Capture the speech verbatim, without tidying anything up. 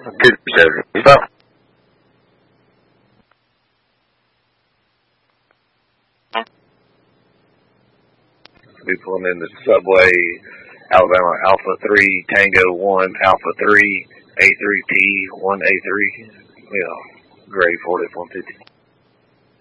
two seven. Stop. Be pulling in the subway, Alabama Alpha three, Tango one, Alpha three, A three T, one A three, you know, grade forty one fifty.